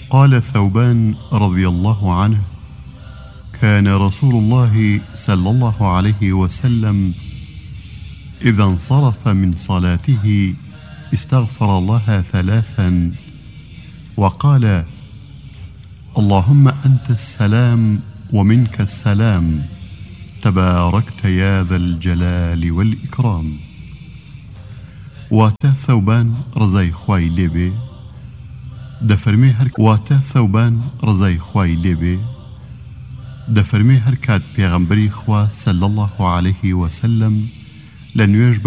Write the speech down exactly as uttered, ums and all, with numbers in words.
قال ثوبان رضي الله عنه: كان رسول الله صلى الله عليه وسلم إذا انصرف من صلاته استغفر الله ثلاثا وقال: اللهم أنت السلام ومنك السلام، تباركت يا ذا الجلال والإكرام. واتا ثوبان رضای خوای لێبێ دەفەرمێ هەر واتا ثوبان رضای خوای لێبێ دەفەرمێ هەر کات پێغەمبەری خوا صلی الله عليه وسلم لە نوێژ